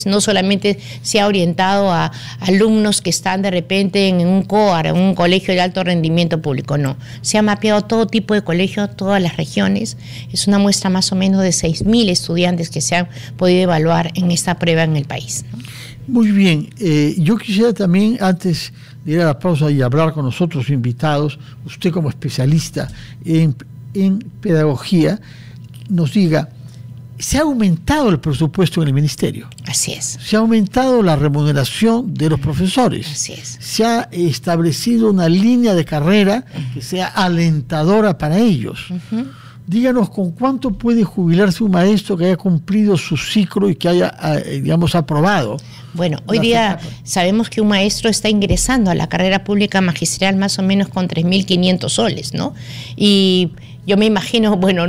No solamente se ha orientado a alumnos que están de repente en un COAR, en un colegio de alto rendimiento público, no. Se ha mapeado todo tipo de colegios, todas las regiones. Es una muestra más o menos de 6.000 estudiantes que se han podido evaluar en esta prueba en el país, ¿no? Muy bien. Yo quisiera también, antes de ir a la pausa y hablar con los otros invitados, usted como especialista en pedagogía, nos diga, se ha aumentado el presupuesto en el ministerio. Así es. Se ha aumentado la remuneración de los profesores. Así es. Se ha establecido una línea de carrera que sea alentadora para ellos. Díganos, ¿con cuánto puede jubilarse un maestro que haya cumplido su ciclo y que haya, digamos, aprobado? Bueno, hoy día sabemos que un maestro está ingresando a la carrera pública magisterial más o menos con 3.500 soles, ¿no? Y yo me imagino, bueno,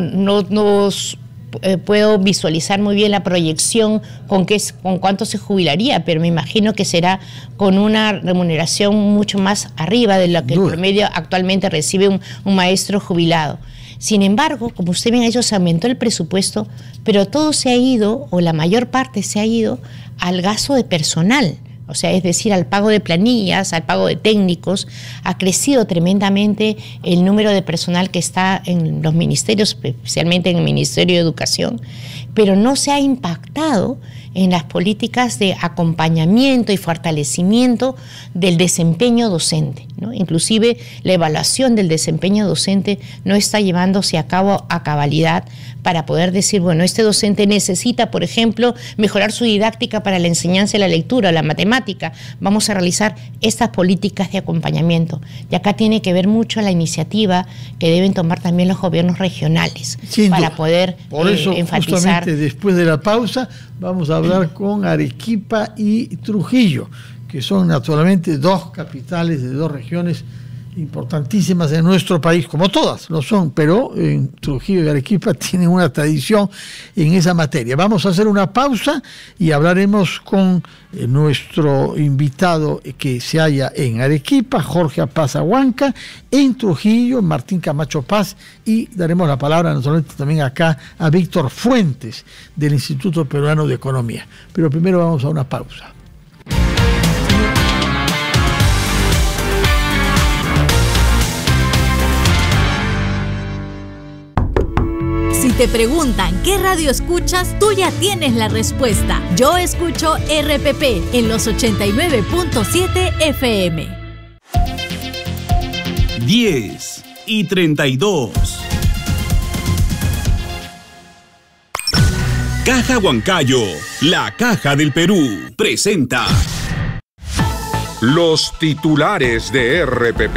puedo visualizar muy bien la proyección con cuánto se jubilaría, pero me imagino que será con una remuneración mucho más arriba de lo que el promedio actualmente recibe un maestro jubilado. Sin embargo, como usted bien ha dicho, se aumentó el presupuesto, pero todo se ha ido, o la mayor parte se ha ido, al gasto de personal. O sea, es decir, al pago de planillas, al pago de técnicos. Ha crecido tremendamente el número de personal que está en los ministerios, especialmente en el Ministerio de Educación, pero no se ha impactado en las políticas de acompañamiento y fortalecimiento del desempeño docente, ¿no? Inclusive la evaluación del desempeño docente no está llevándose a cabo a cabalidad para poder decir, bueno, este docente necesita, por ejemplo, mejorar su didáctica para la enseñanza de la lectura, la matemática. Vamos a realizar estas políticas de acompañamiento. Y acá tiene que ver mucho la iniciativa que deben tomar también los gobiernos regionales para poder enfatizar. Justamente después de la pausa vamos a hablar con Arequipa y Trujillo, que son naturalmente dos capitales de dos regiones importantísimas en nuestro país, como todas lo son, pero en Trujillo y Arequipa tienen una tradición en esa materia. Vamos a hacer una pausa y hablaremos con nuestro invitado que se halla en Arequipa, Jorge Apazahuanca, en Trujillo, Martín Camacho Paz, y daremos la palabra naturalmente también acá a Víctor Fuentes del Instituto Peruano de Economía. Pero primero vamos a una pausa. Si te preguntan qué radio escuchas, tú ya tienes la respuesta. Yo escucho RPP en los 89.7 FM. 10:32. Caja Huancayo, la Caja del Perú, presenta los titulares de RPP.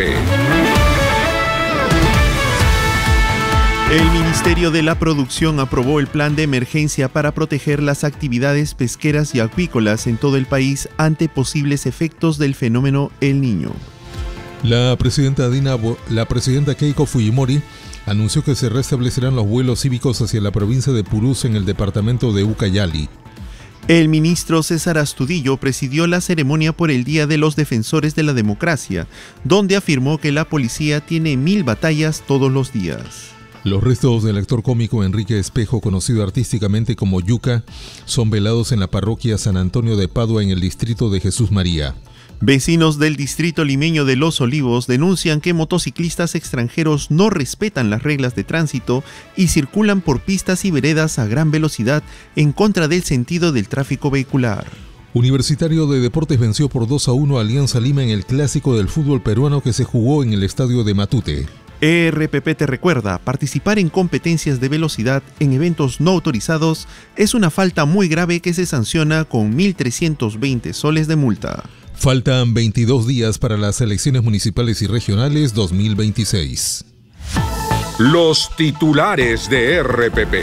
El Ministerio de la Producción aprobó el plan de emergencia para proteger las actividades pesqueras y acuícolas en todo el país ante posibles efectos del fenómeno El Niño. La presidenta Keiko Fujimori anunció que se restablecerán los vuelos cívicos hacia la provincia de Purús en el departamento de Ucayali. El ministro César Astudillo presidió la ceremonia por el Día de los Defensores de la Democracia, donde afirmó que la policía tiene 1000 batallas todos los días. Los restos del actor cómico Enrique Espejo, conocido artísticamente como Yuca, son velados en la parroquia San Antonio de Padua en el distrito de Jesús María. Vecinos del distrito limeño de Los Olivos denuncian que motociclistas extranjeros no respetan las reglas de tránsito y circulan por pistas y veredas a gran velocidad en contra del sentido del tráfico vehicular. Universitario de Deportes venció por 2-1 a Alianza Lima en el clásico del fútbol peruano que se jugó en el estadio de Matute. RPP te recuerda, participar en competencias de velocidad en eventos no autorizados es una falta muy grave que se sanciona con 1.320 soles de multa. Faltan 22 días para las elecciones municipales y regionales 2026. Los titulares de RPP.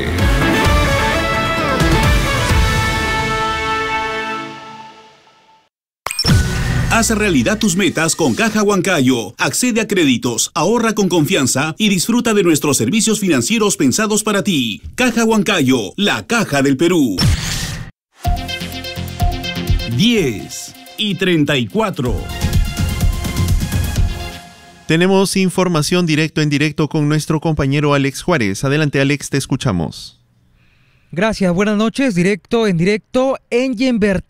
Haz realidad tus metas con Caja Huancayo. Accede a créditos, ahorra con confianza y disfruta de nuestros servicios financieros pensados para ti. Caja Huancayo, la Caja del Perú. 10:34. Tenemos información directo con nuestro compañero Alex Juárez. Adelante, Alex, te escuchamos. Gracias, buenas noches. En directo en Yenvertí.